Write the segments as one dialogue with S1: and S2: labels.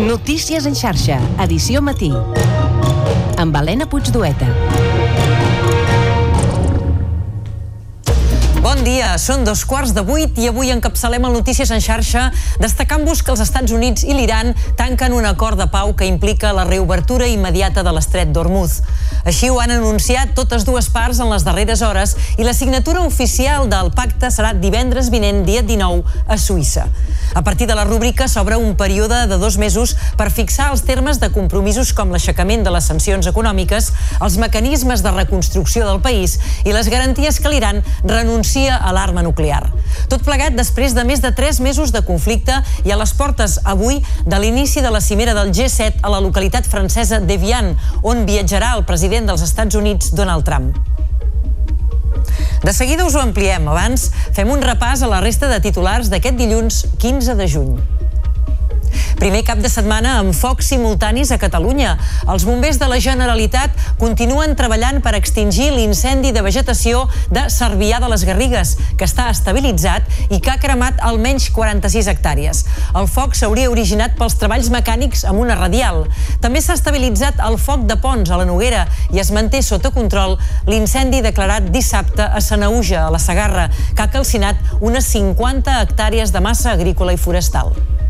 S1: Notícies en xarxa, edició matí. Amb Helena Puigdueta.
S2: Bon dia, són 7:15 i avui encapçalem el Notícies en xarxa destacant-vos que els Estats Units i l'Iran tanquen un acord de pau que implica la reobertura immediata de l'estret d'Hormuz. Així ho han anunciat totes dues parts en les darreres hores i la signatura oficial del pacte serà divendres vinent, dia 19, a Suïssa. A partir de la rúbrica s'obre un període de 2 mesos per fixar els termes de compromisos com l'aixecament de les sancions econòmiques, els mecanismes de reconstrucció del país i les garanties que l'Iran renuncia a l'arma nuclear. Tot plegat després de més de 3 mesos de conflicte i a les portes avui de l'inici de la cimera del G7 a la localitat francesa d'Evian, on viatjarà el president dels Estats Units, Donald Trump. De seguida us ho ampliem. Abans fem un repàs a la resta de titulars d'aquest dilluns 15 de juny. Primer cap de setmana amb focs simultanis a Catalunya. Els bombers de la Generalitat continuen treballant per extingir l'incendi de vegetació de Cervià de les Garrigues, que està estabilitzat i que ha cremat almenys 46 hectàrees. El foc s'hauria originat pels treballs mecànics amb una radial. També s'ha estabilitzat el foc de Ponts a la Noguera i es manté sota control l'incendi declarat dissabte a Sanaüja, a la Segarra, que ha calcinat unes 50 hectàrees de massa agrícola i forestal.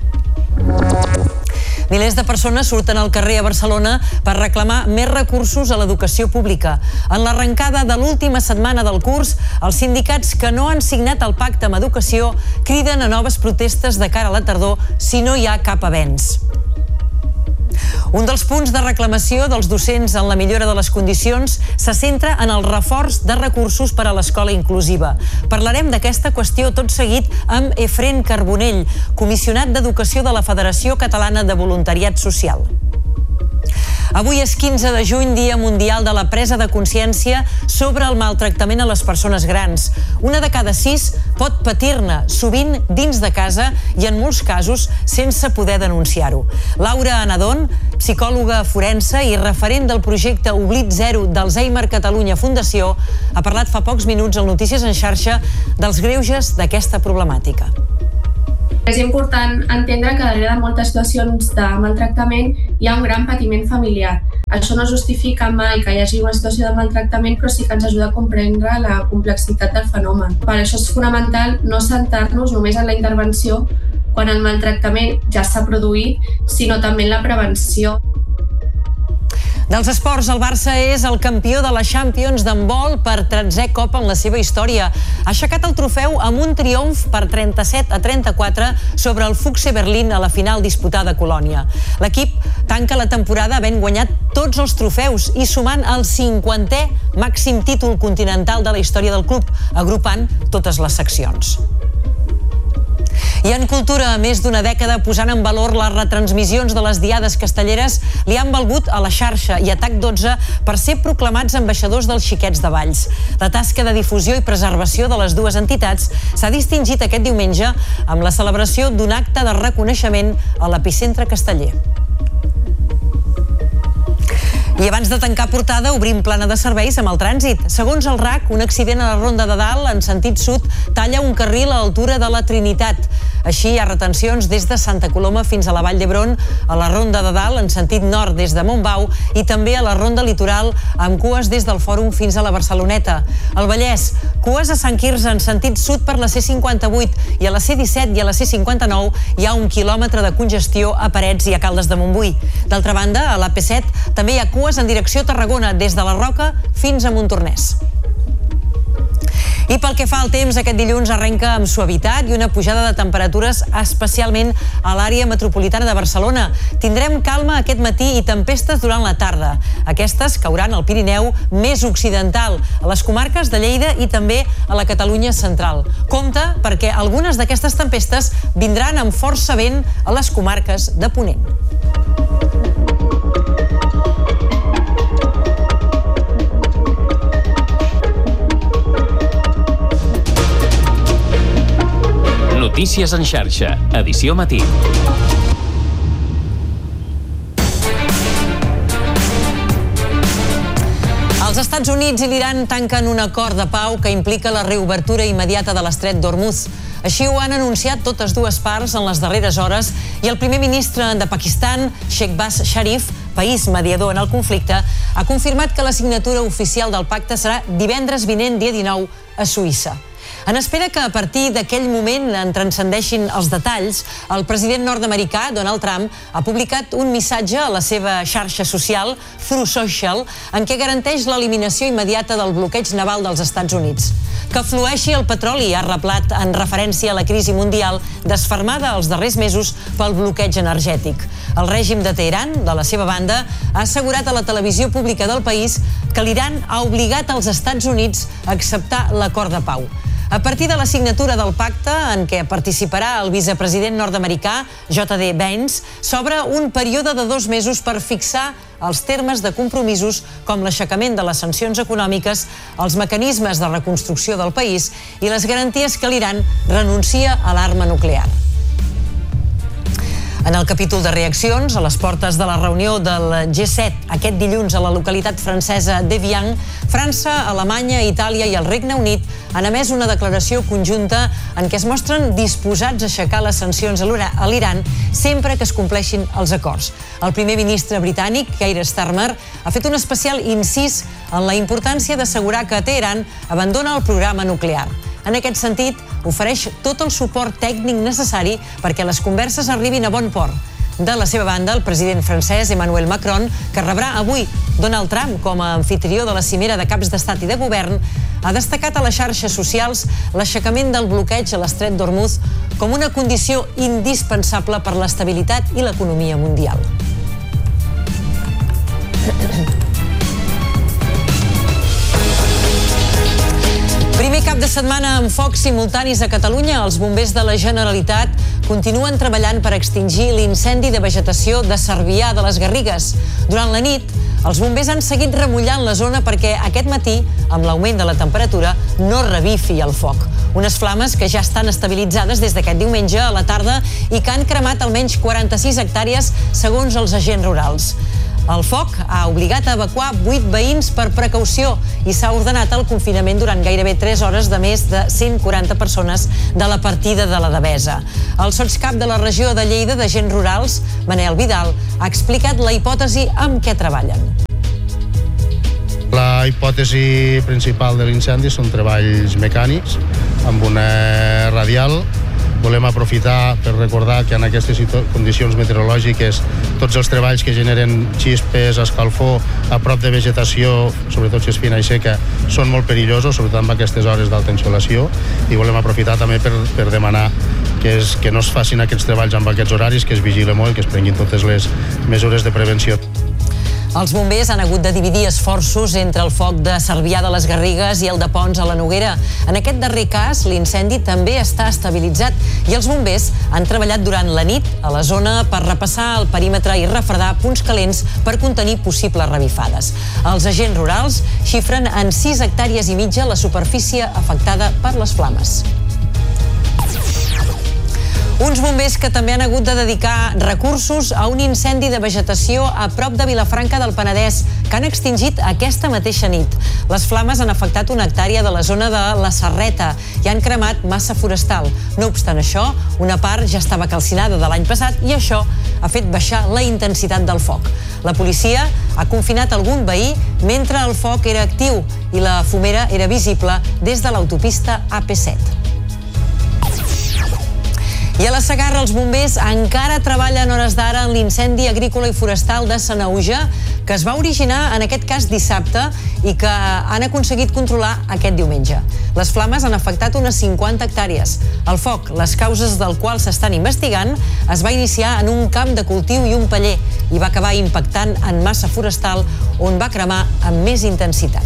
S2: Milers de persones surten al carrer a Barcelona per reclamar més recursos a l'educació pública. En l'arrencada de l'última setmana del curs, els sindicats que no han signat el pacte amb educació criden a noves protestes de cara a la tardor si no hi ha cap avenç. Un dels punts de reclamació dels docents en la millora de les condicions se centra en el reforç de recursos per a l'escola inclusiva. Parlarem d'aquesta qüestió tot seguit amb Efrén Carbonell, comissionat d'Educació de la Federació Catalana de Voluntariat Social. Avui és 15 de juny, Dia Mundial de la Presa de Consciència sobre el maltractament a les persones grans. Una de cada 6 pot patir-ne, sovint dins de casa i en molts casos sense poder denunciar-ho. Laura Anadón, psicòloga forense i referent del projecte Oblit Zero d'Alzheimer Catalunya Fundació, ha parlat fa pocs minuts al Notícies en xarxa dels greuges d'aquesta problemàtica.
S3: És important entendre que darrere de moltes situacions de maltractament hi ha un gran patiment familiar. Això no justifica mai que hi hagi una situació de maltractament, però sí que ens ajuda a comprendre la complexitat del fenomen. Per això és fonamental no centrar-nos només en la intervenció quan el maltractament ja s'ha produït, sinó també en la prevenció.
S2: Dels esports, el Barça és el campió de la Champions d'handbol per 13è cop en la seva història. Ha aixecat el trofeu amb un triomf per 37-34 sobre el Füchse Berlín a la final disputada a Colònia. L'equip tanca la temporada havent guanyat tots els trofeus i sumant el 50è màxim títol continental de la història del club, agrupant totes les seccions. I en cultura, a més d'una dècada posant en valor les retransmissions de les diades castelleres, li han valgut a La Xarxa i a TAC12 per ser proclamats ambaixadors dels Xiquets de Valls. La tasca de difusió i preservació de les dues entitats s'ha distingit aquest diumenge amb la celebració d'un acte de reconeixement a l'epicentre casteller. I abans de tancar portada, obrim plana de serveis amb el trànsit. Segons el RAC, un accident a la Ronda de Dalt, en sentit sud, talla un carril a l'altura de la Trinitat. Així, hi ha retencions des de Santa Coloma fins a la Vall d'Hebron, a la Ronda de Dalt, en sentit nord des de Montbau, i també a la Ronda Litoral, amb cues des del Fòrum fins a la Barceloneta. Al Vallès, cues a Sant Quirze en sentit sud per la C58 i a la C17 i a la C59 hi ha 1 quilòmetre de congestió a Parets i a Caldes de Montbui. D'altra banda, a la P7 també hi ha cues en direcció a Tarragona, des de la Roca fins a Montornès. I pel que fa al temps, aquest dilluns arrenca amb suavitat i una pujada de temperatures especialment a l'àrea metropolitana de Barcelona. Tindrem calma aquest matí i tempestes durant la tarda. Aquestes cauran al Pirineu més occidental, a les comarques de Lleida i també a la Catalunya central. Compte perquè algunes d'aquestes tempestes vindran amb força vent a les comarques de Ponent.
S4: Notícies en xarxa, edició matí.
S2: Els Estats Units i l'Iran tanquen un acord de pau que implica la reobertura immediata de l'estret d'Hormuz. Així ho han anunciat totes dues parts en les darreres hores i el primer ministre de Pakistan, Shehbaz Sharif, país mediador en el conflicte, ha confirmat que la signatura oficial del pacte serà divendres vinent, dia 19, a Suïssa. En espera que a partir d'aquell moment en transcendeixin els detalls, el president nord-americà, Donald Trump, ha publicat un missatge a la seva xarxa social, Truth Social, en què garanteix l'eliminació immediata del bloqueig naval dels Estats Units. Que flueixi el petroli, ha reblat en referència a la crisi mundial desfermada els darrers mesos pel bloqueig energètic. El règim de Teheran, de la seva banda, ha assegurat a la televisió pública del país que l'Iran ha obligat els Estats Units a acceptar l'acord de pau. A partir de la signatura del pacte, en què participarà el vicepresident nord-americà, J.D. Vance, s'obre un període de 2 mesos per fixar els termes de compromisos com l'aixecament de les sancions econòmiques, els mecanismes de reconstrucció del país i les garanties que l'Iran renuncia a l'arma nuclear. En el capítol de reaccions, a les portes de la reunió del G7 aquest dilluns a la localitat francesa d'Evian, França, Alemanya, Itàlia i el Regne Unit han emès una declaració conjunta en què es mostren disposats a aixecar les sancions a l'Iran sempre que es compleixin els acords. El primer ministre britànic, Keir Starmer, ha fet un especial incís en la importància d'assegurar que Teheran abandona el programa nuclear. En aquest sentit, ofereix tot el suport tècnic necessari perquè les converses arribin a bon port. De la seva banda, el president francès Emmanuel Macron, que rebrà avui Donald Trump com a anfitrió de la cimera de caps d'estat i de govern, ha destacat a les xarxes socials l'aixecament del bloqueig a l'estret d'Hormuz com una condició indispensable per l'estabilitat i l'economia mundial. Primer cap de setmana amb focs simultanis a Catalunya, els bombers de la Generalitat continuen treballant per extingir l'incendi de vegetació de Cervià de les Garrigues. Durant la nit, els bombers han seguit remullant la zona perquè aquest matí, amb l'augment de la temperatura, no revifi el foc. Unes flames que ja estan estabilitzades des d'aquest diumenge a la tarda i que han cremat almenys 46 hectàrees segons els agents rurals. El foc ha obligat a evacuar 8 veïns per precaució i s'ha ordenat el confinament durant gairebé 3 hores de més de 140 persones de la partida de la Devesa. El sotscap de la regió de Lleida d'Agents Rurals, Manel Vidal, ha explicat la hipòtesi amb què treballen.
S5: La hipòtesi principal de l'incendi són treballs mecànics amb una radial. Volem aprofitar per recordar que en aquestes condicions meteorològiques tots els treballs que generen xispes, escalfor, a prop de vegetació, sobretot si és fina i seca, són molt perillosos, sobretot en aquestes hores d'alta insolació, i volem aprofitar també per demanar que no es facin aquests treballs amb aquests horaris, que es vigile molt i que es prenguin totes les mesures de prevenció.
S2: Els bombers han hagut de dividir esforços entre el foc de Cervià de les Garrigues i el de Ponts a la Noguera. En aquest darrer cas, l'incendi també està estabilitzat i els bombers han treballat durant la nit a la zona per repassar el perímetre i refredar punts calents per contenir possibles revifades. Els agents rurals xifren en 6 hectàrees i mitja la superfície afectada per les flames. Uns bombers que també han hagut de dedicar recursos a un incendi de vegetació a prop de Vilafranca del Penedès, que han extingit aquesta mateixa nit. Les flames han afectat una hectàrea de la zona de la Serreta i han cremat massa forestal. No obstant això, una part ja estava calcinada de l'any passat i això ha fet baixar la intensitat del foc. La policia ha confinat algun veí mentre el foc era actiu i la fumera era visible des de l'autopista AP7. I a la Segarra els bombers encara treballen hores d'ara en l'incendi agrícola i forestal de Sanaüja, que es va originar en aquest cas dissabte i que han aconseguit controlar aquest diumenge. Les flames han afectat unes 50 hectàrees. El foc, les causes del qual s'estan investigant, es va iniciar en un camp de cultiu i un paller i va acabar impactant en massa forestal on va cremar amb més intensitat.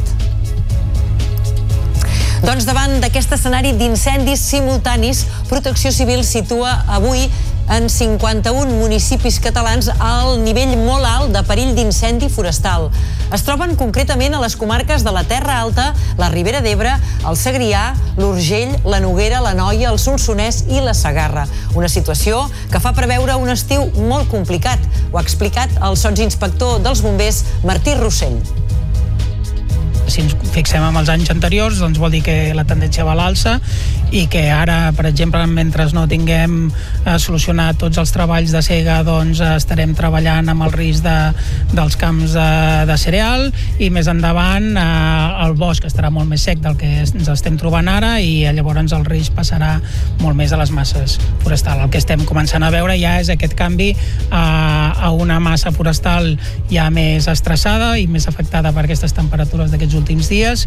S2: Doncs davant d'aquest escenari d'incendis simultanis, Protecció Civil situa avui en 51 municipis catalans al nivell molt alt de perill d'incendi forestal. Es troben concretament a les comarques de la Terra Alta, la Ribera d'Ebre, el Segrià, l'Urgell, la Noguera, l'Anoia, el Solsonès i la Segarra. Una situació que fa preveure un estiu molt complicat. Ho ha explicat el sotsinspector dels bombers, Martí Rossell.
S6: Si ens fixem en els anys anteriors, doncs vol dir que la tendència va a l'alça i que ara, per exemple, mentre no tinguem solucionat tots els treballs de sega, doncs estarem treballant amb el risc dels camps de cereal, i més endavant el bosc estarà molt més sec del que ens estem trobant ara, i llavors el risc passarà molt més a les masses forestals. El que estem començant a veure ja és aquest canvi a una massa forestal ja més estressada i més afectada per aquestes temperatures d'aquests últims dies.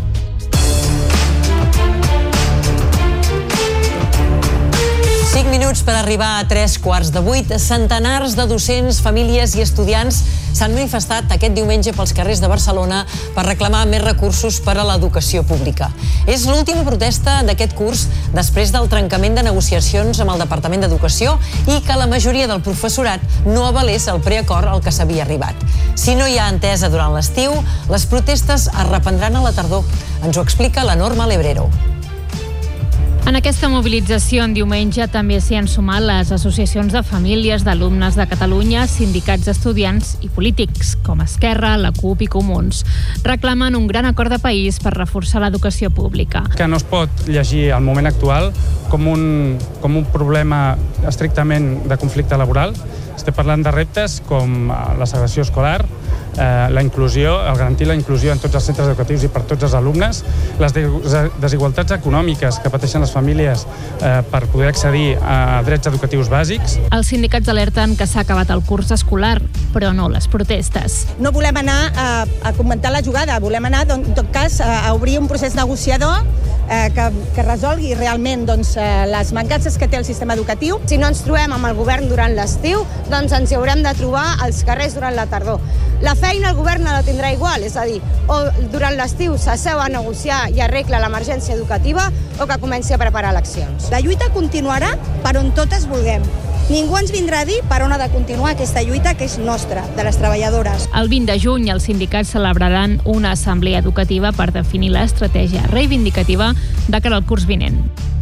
S2: Minuts per arribar a 7:45. Centenars de docents, famílies i estudiants s'han manifestat aquest diumenge pels carrers de Barcelona per reclamar més recursos per a l'educació pública. És l'última protesta d'aquest curs després del trencament de negociacions amb el Departament d'Educació i que la majoria del professorat no avalés el preacord al que s'havia arribat. Si no hi ha entesa durant l'estiu, les protestes es reprendran a la tardor. Ens ho explica la Norma Lebrero.
S7: En aquesta mobilització en diumenge també s'hi han sumat les associacions de famílies d'alumnes de Catalunya, sindicats d'estudiants i polítics, com Esquerra, la CUP i Comuns. Reclamen un gran acord de país per reforçar l'educació pública.
S8: Que no es pot llegir el moment actual com un problema estrictament de conflicte laboral. Estem parlant de reptes com la segregació escolar, la inclusió, el garantir la inclusió en tots els centres educatius i per tots els alumnes, les desigualtats econòmiques que pateixen les famílies per poder accedir a drets educatius bàsics.
S7: Els sindicats alerten que s'ha acabat el curs escolar, però no les protestes.
S9: No volem anar a comentar la jugada, volem anar, en tot cas, a obrir un procés negociador que resolgui realment les mancances que té el sistema educatiu.
S10: Si no ens trobem amb el govern durant l'estiu, doncs ens hi haurem de trobar als carrers durant la tardor. La feina el govern no la tindrà igual, és a dir, o durant l'estiu s'asseu a negociar i arregla l'emergència educativa o que comenci a preparar eleccions.
S9: La lluita continuarà per on totes vulguem. Ningú ens vindrà a dir per on ha de continuar aquesta lluita que és nostra, de les treballadores.
S7: El 20 de juny els sindicats celebraran una assemblea educativa per definir l'estratègia reivindicativa de cara al curs vinent.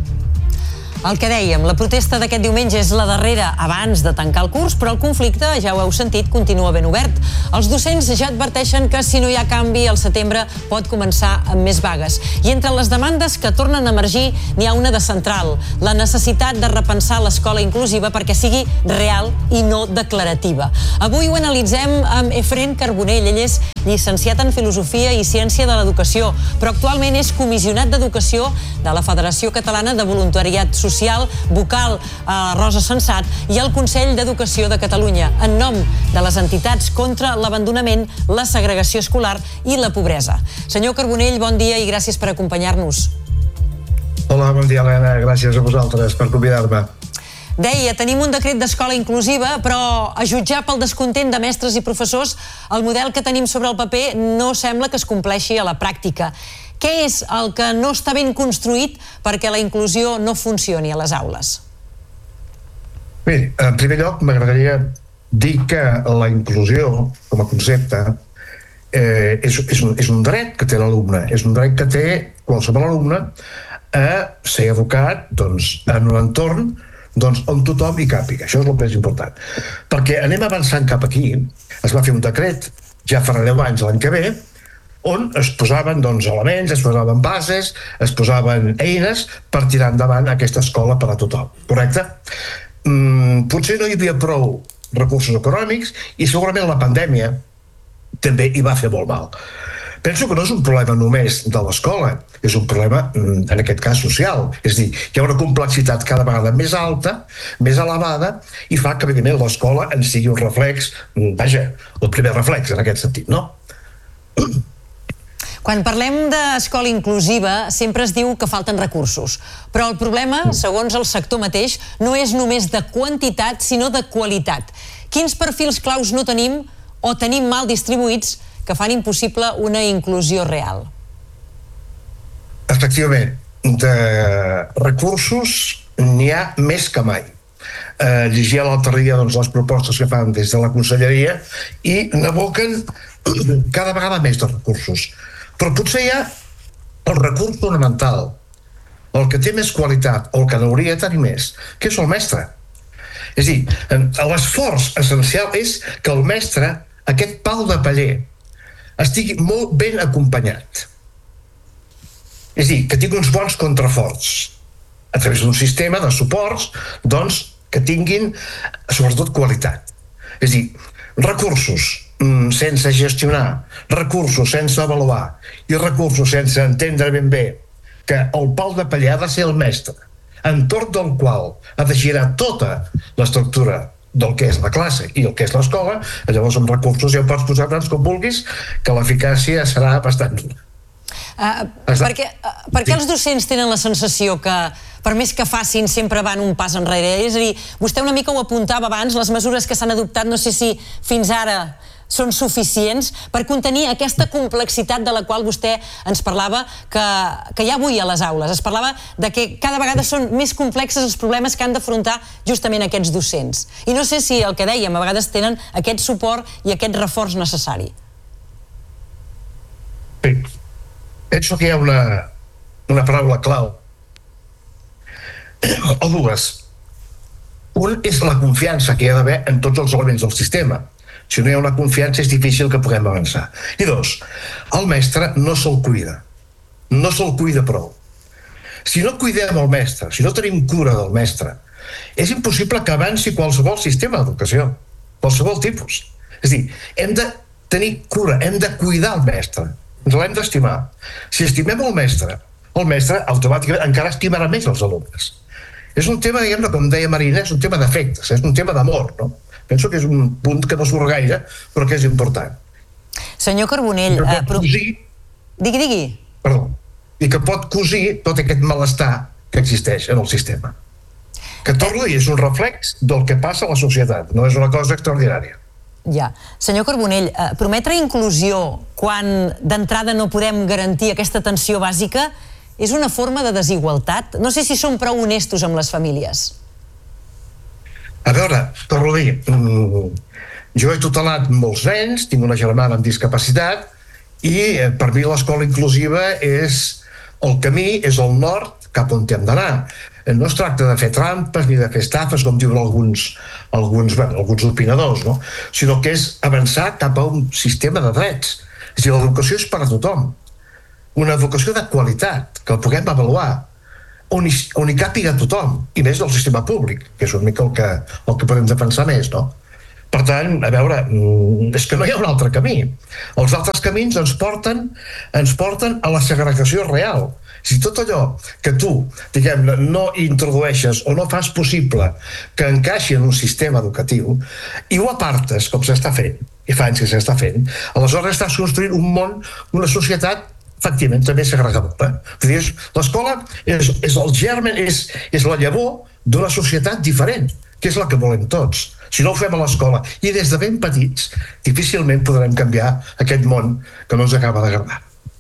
S2: El que dèiem, la protesta d'aquest diumenge és la darrera abans de tancar el curs, però el conflicte, ja ho heu sentit, continua ben obert. Els docents ja adverteixen que si no hi ha canvi, el setembre pot començar amb més vagues. I entre les demandes que tornen a emergir, n'hi ha una de central, la necessitat de repensar l'escola inclusiva perquè sigui real i no declarativa. Avui ho analitzem amb Efren Carbonell. Ell és llicenciat en Filosofia i Ciència de l'Educació, però actualment és comissionat d'Educació de la Federació Catalana de Voluntariat Social, vocal a Rosa Sensat i al Consell d'Educació de Catalunya, en nom de les entitats contra l'abandonament, la segregació escolar i la pobresa. Senyor Carbonell, bon dia i gràcies per acompanyar-nos.
S11: Hola, bon dia, Helena. Gràcies a vosaltres per convidar-me.
S2: Deia, tenim un decret d'escola inclusiva, però a jutjar pel descontent de mestres i professors, el model que tenim sobre el paper no sembla que es compleixi a la pràctica. Què és el que no està ben construït perquè la inclusió no funcioni a les aules?
S11: Bé, en primer lloc m'agradaria dir que la inclusió com a concepte és un dret que té l'alumne, és un dret que té qualsevol alumne a ser educat en un entorn on tothom hi càpiga. Això és el més important. Perquè anem avançant cap aquí. Es va fer un decret ja farà 10 anys l'any que ve, on es posaven elements, es posaven bases, es posaven eines per tirar endavant aquesta escola per a tothom. Correcte? Potser no hi havia prou recursos econòmics i segurament la pandèmia també hi va fer molt mal. Penso que no és un problema només de l'escola, és un problema, en aquest cas, social. És a dir, hi ha una complexitat cada vegada més alta, més elevada, i fa que, evidentment, l'escola en sigui un reflex, el primer reflex en aquest sentit, no?
S2: Quan parlem d'escola inclusiva, sempre es diu que falten recursos. Però el problema, segons el sector mateix, no és només de quantitat, sinó de qualitat. Quins perfils claus no tenim o tenim mal distribuïts que fan impossible una inclusió real?
S11: Efectivament, de recursos n'hi ha més que mai. Llegia l'altre dia les propostes que fan des de la conselleria i n'aboquen cada vegada més de recursos. Però potser hi ha el recurs fonamental, el que té més qualitat o el que n'hauria de tenir més, que és el mestre. És a dir, l'esforç essencial és que el mestre, aquest pal de paller, estigui molt ben acompanyat. És a dir, que tingui uns bons contraforts. a través d'un sistema de suports que tinguin sobretot qualitat. És a dir, recursos sense gestionar, recursos sense avaluar i recursos sense entendre ben bé que el pal de paller ha de ser el mestre, entorn del qual ha de girar tota l'estructura del que és la classe i el que és l'escola, llavors amb recursos ja ho pots posar tants com vulguis, que l'eficàcia serà bastant dura.
S2: Per què els docents tenen la sensació que, per més que facin, sempre van un pas enrere? És a dir, vostè una mica ho apuntava abans, les mesures que s'han adoptat, no sé si fins ara són suficients per contenir aquesta complexitat de la qual vostè ens parlava que hi ha avui a les aules. Es parlava de que cada vegada són més complexes els problemes que han d'afrontar justament aquests docents. I no sé si el que dèiem, a vegades tenen aquest suport i aquest reforç necessari.
S11: Sí. Penso que hi ha una paraula clau o dues. Un és la confiança que hi ha d'haver en tots els elements del sistema. Si no hi ha una confiança és difícil que puguem avançar. I dos, el mestre no se'l cuida. No se'l cuida prou. Si no cuidem el mestre, si no tenim cura del mestre, és impossible que avanci qualsevol sistema d'educació, qualsevol tipus. És a dir, hem de tenir cura, hem de cuidar el mestre. Ens l'hem d'estimar. Si estimem el mestre automàticament encara estimarà més els alumnes. És un tema, diguem-ne, com deia Marina, és un tema d'afectes, és un tema d'amor, no? Penso que és un punt que no surt gaire, però que és important.
S2: Senyor Carbonell... Digui.
S11: Perdó. I que pot cosir tot aquest malestar que existeix en el sistema. Que torno a dir, és un reflex del que passa a la societat, no és una cosa extraordinària.
S2: Ja. Senyor Carbonell, prometre inclusió quan d'entrada no podem garantir aquesta atenció bàsica és una forma de desigualtat? No sé si som prou honestos amb les famílies.
S11: A veure, torno a dir, jo he tutelat molts nens, tinc una germana amb discapacitat i per mi l'escola inclusiva és el camí, és el nord cap on hem d'anar. No es tracta de fer trampes ni de fer estafes, com diuen alguns opinadors, no? Sinó que és avançar cap a un sistema de drets. És a dir, l'educació és per a tothom. Una educació de qualitat, que el puguem avaluar, on hi càpiga tothom, i més del sistema públic, que és una mica el que podem defensar més, no? Per tant, a veure, és que no hi ha un altre camí. Els altres camins ens porten a la segregació real. Si tot allò que tu, diguem-ne, no introdueixes o no fas possible que encaixi en un sistema educatiu i ho apartes, com s'està fent, i fa anys que s'està fent, aleshores estàs construint un món, una societat efectivament també segregadora. L'escola és el germen, és la llavor d'una societat diferent, que és la que volem tots. Si no ho fem a l'escola i des de ben petits, difícilment podrem canviar aquest món que no ens acaba d'agradar.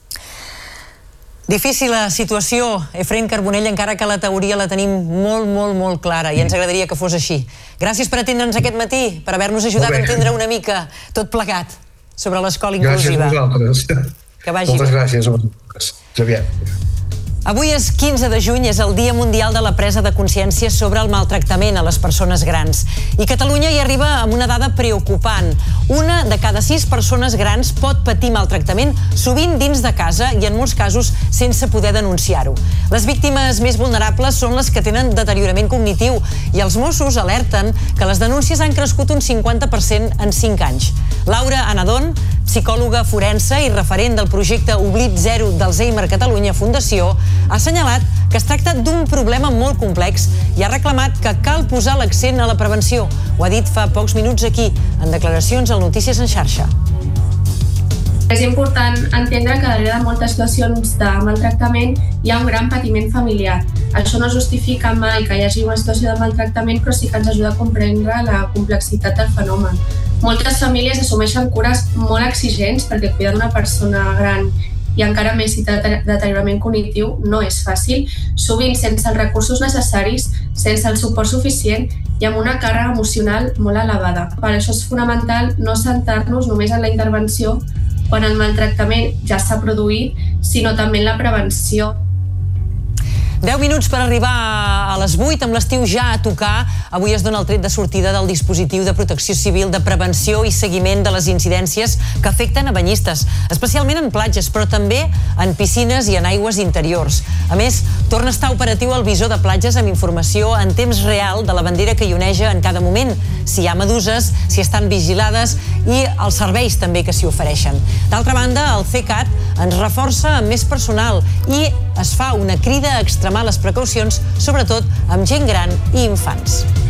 S2: Difícil la situació, Efraín Carbonell, encara que la teoria la tenim molt, molt, molt clara i ens agradaria que fos així. Gràcies per atendre'ns aquest matí, per haver-nos ajudat a entendre una mica tot plegat sobre l'escola inclusiva.
S11: Gràcies a vosaltres. Moltes gràcies a vosaltres. Xavier.
S2: Avui és 15 de juny, és el Dia Mundial de la Presa de Consciència sobre el maltractament a les persones grans. I Catalunya hi arriba amb una dada preocupant. Una de cada 6 persones grans pot patir maltractament, sovint dins de casa i en molts casos sense poder denunciar-ho. Les víctimes més vulnerables són les que tenen deteriorament cognitiu i els Mossos alerten que les denúncies han crescut un 50% en 5 anys. Laura Anadon, psicòloga forense i referent del projecte Oblit Zero d'Alzheimer Catalunya Fundació, ha assenyalat que es tracta d'un problema molt complex i ha reclamat que cal posar l'accent a la prevenció. Ho ha dit fa pocs minuts aquí, en declaracions al Notícies en xarxa.
S3: És important entendre que darrere de moltes situacions de maltractament hi ha un gran patiment familiar. Això no justifica mai que hi hagi una situació de maltractament, però sí que ens ajuda a comprendre la complexitat del fenomen. Moltes famílies assumeixen cures molt exigents perquè cuidar d'una persona gran i encara més si té deteriorament cognitiu no és fàcil, sovint sense els recursos necessaris, sense el suport suficient i amb una càrrega emocional molt elevada. Per això és fonamental no centrar-nos només en la intervenció quan el maltractament ja s'ha produït, sinó també en la prevenció.
S2: 10 minuts per arribar a les 8, amb l'estiu ja a tocar. Avui es dona el tret de sortida del dispositiu de protecció civil de prevenció i seguiment de les incidències que afecten a banyistes, especialment en platges, però també en piscines i en aigües interiors. A més, torna a estar operatiu el visor de platges amb informació en temps real de la bandera que hi oneja en cada moment, si hi ha meduses, si estan vigilades i els serveis també que s'hi ofereixen. D'altra banda, el CECAT ens reforça amb més personal i es fa una crida a extremar les precaucions, sobretot amb gent gran i infants.